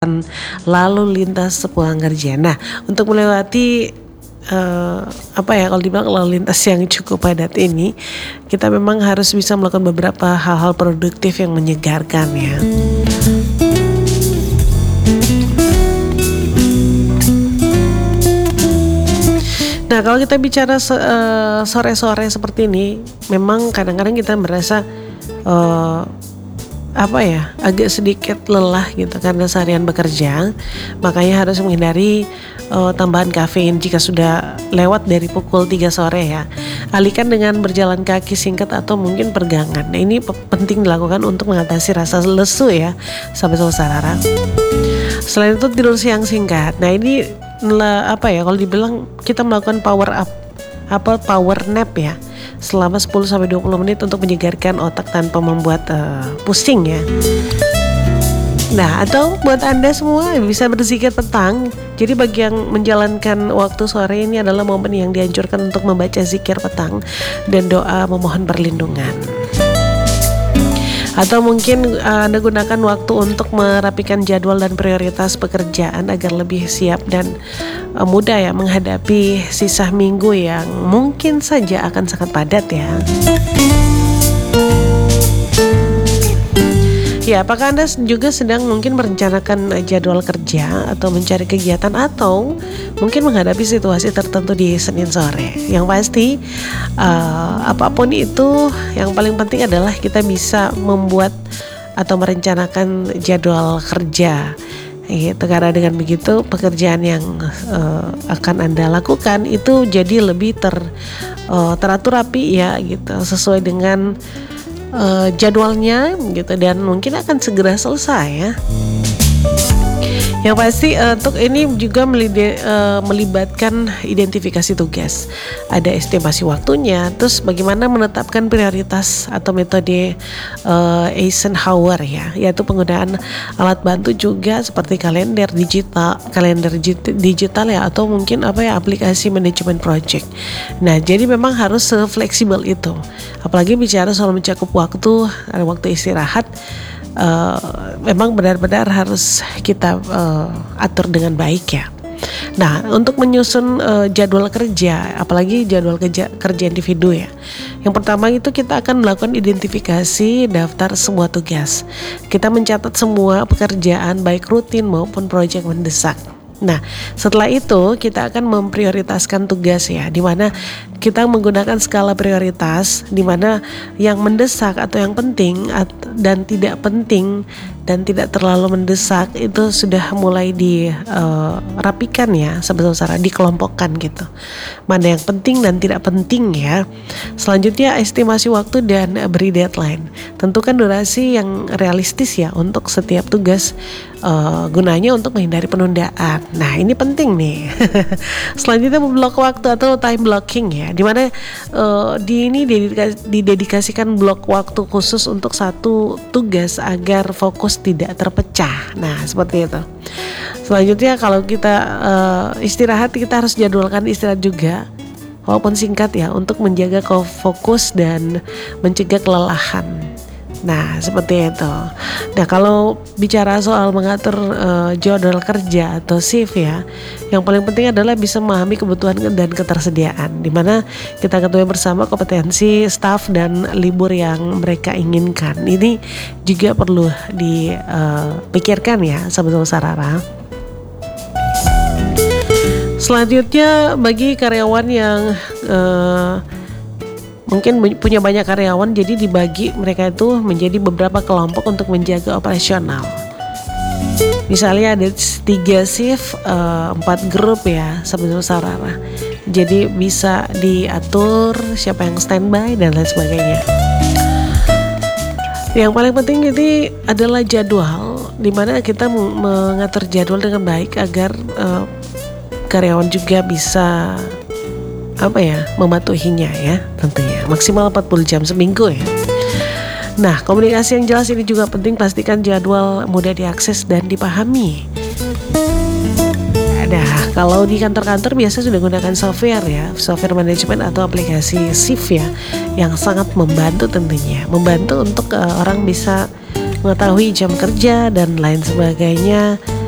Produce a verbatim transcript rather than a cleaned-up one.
kepadatan lalu lintas sepulang kerja. Nah, untuk melewati uh, apa ya kalau dibilang lalu lintas yang cukup padat ini, kita memang harus bisa melakukan beberapa hal-hal produktif yang menyegarkan ya. Nah, kalau kita bicara uh, sore-sore seperti ini, memang kadang-kadang kita merasa uh, apa ya agak sedikit lelah gitu karena seharian bekerja, makanya harus menghindari uh, tambahan kafein jika sudah lewat dari pukul tiga sore ya. Alihkan dengan berjalan kaki singkat atau mungkin peregangan. Nah, ini p- penting dilakukan untuk mengatasi rasa lesu ya, sahabat Sarara. Selain itu tidur siang singkat. Nah, ini lah, apa ya kalau dibilang kita melakukan power up apa power nap ya selama sepuluh sampai dua puluh menit untuk menyegarkan otak tanpa membuat uh, pusing ya. Nah, atau buat Anda semua bisa berzikir petang. Jadi bagi yang menjalankan waktu sore ini adalah momen yang dianjurkan untuk membaca zikir petang dan doa memohon perlindungan. Atau mungkin uh, Anda gunakan waktu untuk merapikan jadwal dan prioritas pekerjaan agar lebih siap dan uh, mudah ya menghadapi sisa minggu yang mungkin saja akan sangat padat ya. Ya, apakah Anda juga sedang mungkin merencanakan jadwal kerja atau mencari kegiatan atau mungkin menghadapi situasi tertentu di Senin sore? Yang pasti uh, apapun itu yang paling penting adalah kita bisa membuat atau merencanakan jadwal kerja. Gitu, karena dengan begitu pekerjaan yang uh, akan Anda lakukan itu jadi lebih ter uh, teratur rapi ya gitu, sesuai dengan Uh, jadwalnya gitu dan mungkin akan segera selesai ya. Yang pasti uh, untuk ini juga melide, uh, melibatkan identifikasi tugas. Ada estimasi waktunya, terus bagaimana menetapkan prioritas atau metode uh, Eisenhower ya, yaitu penggunaan alat bantu juga seperti kalender digital, kalender digital ya atau mungkin apa ya aplikasi manajemen project. Nah, jadi memang harus se-fleksibel itu. Apalagi bicara soal mencakup waktu, ada waktu istirahat. Uh, memang benar-benar harus kita uh, atur dengan baik ya. Nah, untuk menyusun uh, jadwal kerja, apalagi jadwal kerja, kerja individu ya. Yang pertama itu kita akan melakukan identifikasi daftar semua tugas. Kita mencatat semua pekerjaan baik rutin maupun proyek mendesak. Nah, setelah itu kita akan memprioritaskan tugas ya, di mana kita menggunakan skala prioritas, di mana yang mendesak atau yang penting dan tidak penting dan tidak terlalu mendesak itu sudah mulai dirapikan uh, ya, sebesar dikelompokkan gitu. Mana yang penting dan tidak penting ya. Selanjutnya estimasi waktu dan beri deadline. Tentukan durasi yang realistis ya untuk setiap tugas, uh, gunanya untuk menghindari penundaan. Nah, ini penting nih. Selanjutnya blok waktu atau time blocking ya, dimana uh, di ini didedikasikan blok waktu khusus untuk satu tugas agar fokus tidak terpecah. Nah, seperti itu. Selanjutnya kalau kita uh, istirahat, kita harus jadwalkan istirahat juga, walaupun singkat ya, untuk menjaga fokus dan mencegah kelelahan. Nah, seperti itu. Nah, kalau bicara soal mengatur uh, jadwal kerja atau shift ya, yang paling penting adalah bisa memahami kebutuhan dan ketersediaan, di mana kita ketahui bersama kompetensi staf dan libur yang mereka inginkan. Ini juga perlu dipikirkan ya, sahabat Sarara. Selanjutnya bagi karyawan yang uh, mungkin punya banyak karyawan, jadi dibagi mereka itu menjadi beberapa kelompok untuk menjaga operasional. Misalnya ada tiga shift, empat grup ya, sahabat Sarara. Jadi bisa diatur siapa yang standby dan lain sebagainya. Yang paling penting ini adalah jadwal, di mana kita mengatur jadwal dengan baik agar uh, karyawan juga bisa apa ya mematuhinya ya, tentunya maksimal empat puluh jam seminggu ya. Nah, komunikasi yang jelas ini juga penting, pastikan jadwal mudah diakses dan dipahami. Nah, kalau di kantor-kantor biasa sudah gunakan software ya, software manajemen atau aplikasi shift ya, yang sangat membantu tentunya, membantu untuk uh, orang bisa mengetahui jam kerja dan lain sebagainya